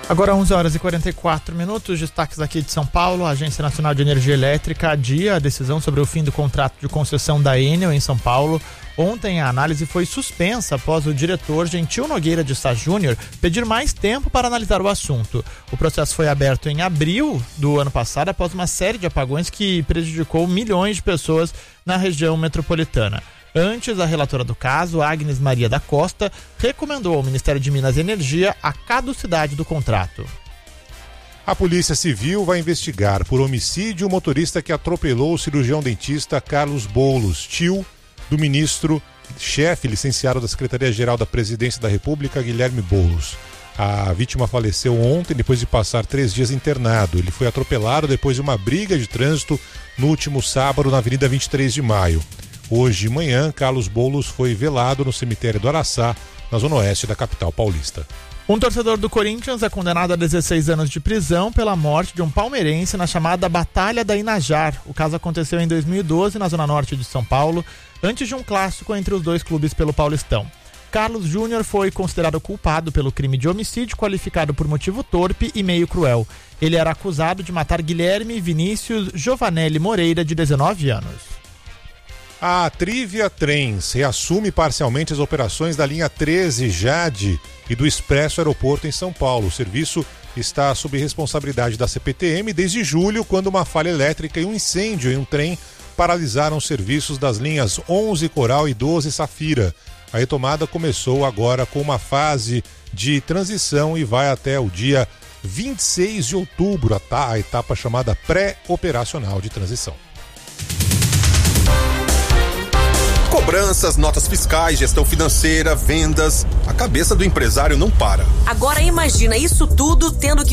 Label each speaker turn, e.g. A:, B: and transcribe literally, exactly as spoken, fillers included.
A: Agora onze horas e quarenta e quatro minutos, destaques aqui de São Paulo. A Agência Nacional de Energia Elétrica adia a decisão sobre o fim do contrato de concessão da Enel em São Paulo. Ontem a análise foi suspensa após o diretor Gentil Nogueira de Sá Júnior pedir mais tempo para analisar o assunto. O processo foi aberto em abril do ano passado após uma série de apagões que prejudicou milhões de pessoas na região metropolitana. Antes, a relatora do caso, Agnes Maria da Costa, recomendou ao Ministério de Minas e Energia a caducidade do contrato.
B: A Polícia Civil vai investigar por homicídio o motorista que atropelou o cirurgião dentista Carlos Boulos, tio do ministro-chefe licenciado da Secretaria-Geral da Presidência da República, Guilherme Boulos. A vítima faleceu ontem depois de passar três dias internado. Ele foi atropelado depois de uma briga de trânsito no último sábado na Avenida vinte e três de maio. Hoje de manhã, Carlos Boulos foi velado no cemitério do Araçá, na zona oeste da capital paulista.
A: Um torcedor do Corinthians é condenado a dezesseis anos de prisão pela morte de um palmeirense na chamada Batalha da Inajar. O caso aconteceu em dois mil e doze, na zona norte de São Paulo, antes de um clássico entre os dois clubes pelo Paulistão. Carlos Júnior foi considerado culpado pelo crime de homicídio qualificado por motivo torpe e meio cruel. Ele era acusado de matar Guilherme Vinícius Giovanelli Moreira, de dezenove anos.
B: A Trivia Trens reassume parcialmente as operações da linha treze Jade e do Expresso Aeroporto em São Paulo. O serviço está sob responsabilidade da C P T M desde julho, quando uma falha elétrica e um incêndio em um trem paralisaram os serviços das linhas onze Coral e doze Safira. A retomada começou agora com uma fase de transição e vai até o dia vinte e seis de outubro, a etapa chamada pré-operacional de transição.
C: Cobranças, notas fiscais, gestão financeira, vendas. A cabeça do empresário não para.
D: Agora imagina isso tudo tendo que